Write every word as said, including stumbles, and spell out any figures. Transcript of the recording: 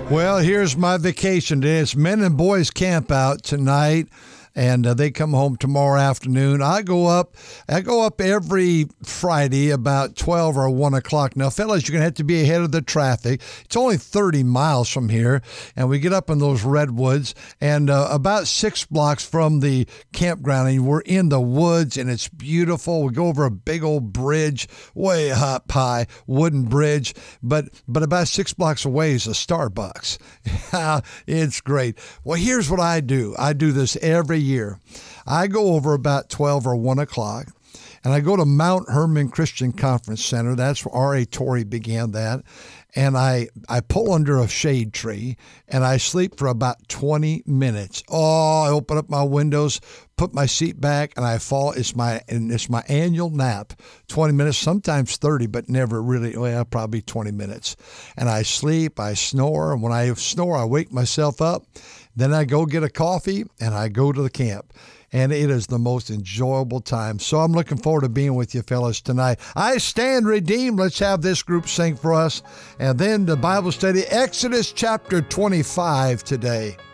Well, here's my vacation day. It's men and boys camp out tonight, and uh, they come home tomorrow afternoon. I go up, I go up every Friday about twelve or one o'clock. Now, fellas, you're going to have to be ahead of the traffic. It's only thirty miles from here, and we get up in those redwoods, and uh, about six blocks from the campground, and we're in the woods, and it's beautiful. We go over a big old bridge, way up high, wooden bridge, but, but about six blocks away is a Starbucks. It's great. Well, here's what I do. I do this every year. I go over about twelve or one o'clock, and I go to Mount Hermon Christian Conference Center. That's where R A Torrey began that. And I, I pull under a shade tree, and I sleep for about twenty minutes. Oh, I open up my windows, put my seat back, and I fall. It's my and it's my annual nap, twenty minutes, sometimes thirty, but never really, well, probably twenty minutes. And I sleep, I snore, and when I snore, I wake myself up. Then I go get a coffee, and I go to the camp. And it is the most enjoyable time. So I'm looking forward to being with you fellas tonight. I stand redeemed. Let's have this group sing for us. And then the Bible study, Exodus chapter twenty-five today.